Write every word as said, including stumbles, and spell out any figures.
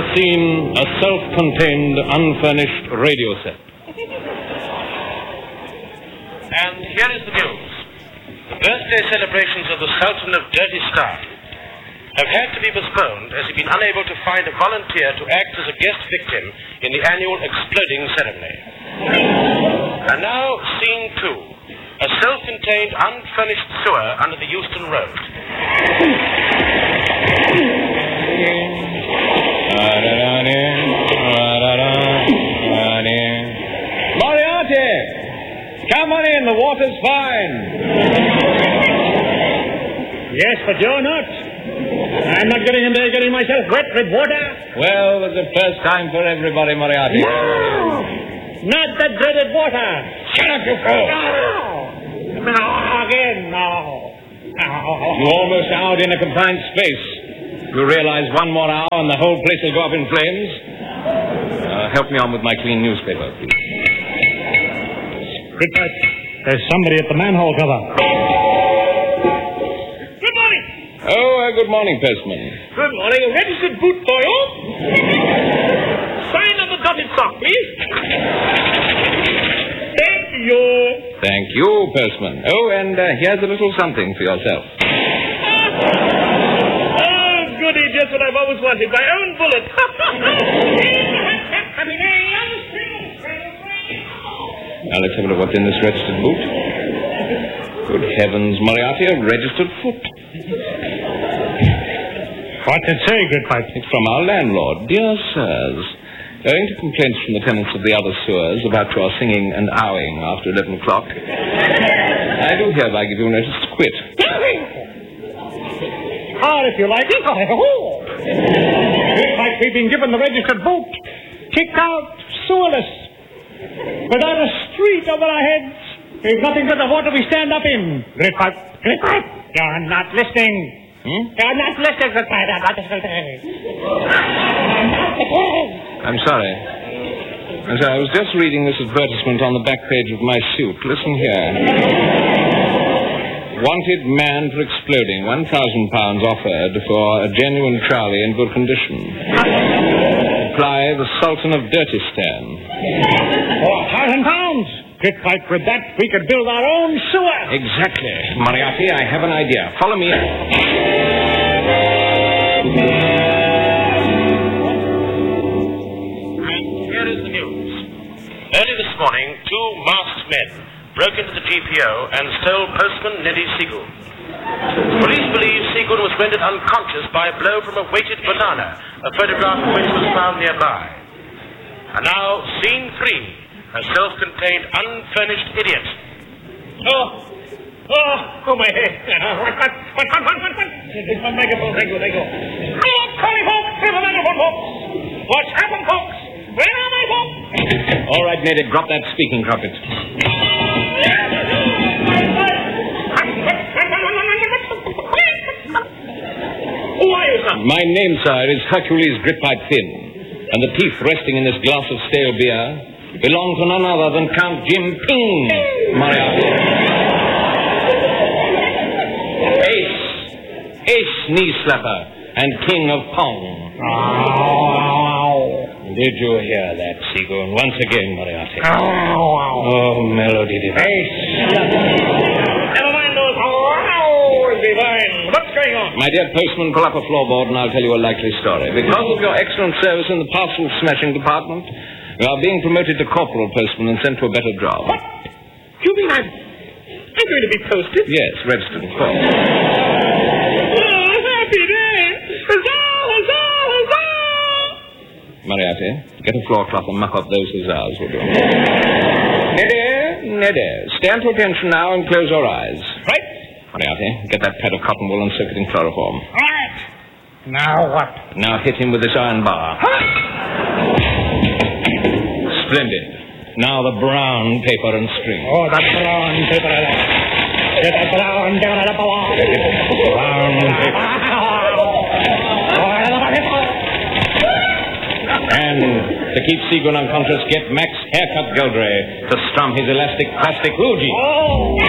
scene, a self-contained, unfurnished radio set. And here is the news. The birthday celebrations of the Sultan of Dirty Star have had to be postponed as he's been unable to find a volunteer to act as a guest victim in the annual exploding ceremony. And now, scene two. A self-contained, unfurnished sewer under the Euston Road. Moriarty! Come on in, the water's fine. Yes, but you're not. I'm not getting in there getting myself wet with water. Well, there's a first time for everybody, Moriarty. No! Not the dreaded water. Shut up, you fool! No! No, again, no. No. You're almost out in a confined space. You realize one more hour and the whole place will go up in flames? Uh, help me on with my clean newspaper, please. Good night. There's somebody at the manhole cover. Good morning. Oh, uh, good morning, postman. Good morning. A registered boot for you. Sign of the dotted sock, please. Thank you. Thank you, postman. Oh, and uh, here's a little something for yourself. Oh, goody, just what I've always wanted. My own bullet. Now, let's have a look what's in this registered boot. Good heavens, Moriarty, a registered foot. What's it say, Gridpipe? It's from our landlord. Dear sirs, owing to complaints from the tenants of the other sewers about your singing and owing after eleven o'clock, I do hereby give you notice to quit. Or if you like it, Gridpipe, we've been given the registered boot. Kicked out, sewerless. Without a street over our heads. We've nothing but the water we stand up in. Gridpipe, Gridpipe, you're not listening. Hmm? You're not listening, Gridpipe. You're not listening. I'm sorry. I'm sorry. I was just reading this advertisement on the back page of my suit. Listen here. Wanted man for exploding. One thousand pounds offered for a genuine Charlie in good condition. Apply the Sultan of Dirty Stan. For a thousand pounds. Gridpipe, with that, we could build our own sewer. Exactly. Moriarty, I have an idea. Follow me. Here is the news. Early this morning, two masked men broke into the G P O and stole postman Neddy Seagoon. Police believe Seagoon was rendered unconscious by a blow from a weighted banana, a photograph of which was found nearby. And now, scene three, a self-contained, unfurnished idiot. Oh, oh, oh, my head. What, what, what, what, what, what, what? It's my megaphone. There you go, there you go. Hello, calling folks. Here's a megaphone, folks. What's happened, folks? Where are my folks? All right, Neddy, drop that speaking trumpet. Who are you, sir? My name, sir, is Hercules Gridpipe Thin, and the teeth resting in this glass of stale beer belong to none other than Count Jim Ping, Moriarty. Ace, Ace Knee Slapper, and King of Pong. Ow. Did you hear that, Seagoon? Once again, Moriarty. Ow, ow. Oh, melody divine. Ace. Never mind those ows, divine. What's going on? My dear postman, pull up a floorboard and I'll tell you a likely story. Because of your excellent service in the parcel smashing department, you are being promoted to corporal postman and sent to a better job. What? You mean I'm... I'm going to be posted? Yes, registered, of course. Oh, happy day! Huzzah, huzzah, huzzah! Moriarty, get a floor cloth and mop up those huzzahs, will you? Neddy, Neddy, stand to attention now and close your eyes. Right. Moriarty, get that pad of cotton wool and soak it in chloroform. Right. Now what? Now hit him with this iron bar. Huh? Splendid. Now the brown paper and string. Oh, that brown paper I like. Get that brown paper I like. Brown paper. And to keep Seagoon unconscious, get Max Haircut Geldray to strum his elastic plastic Ouija. Oh!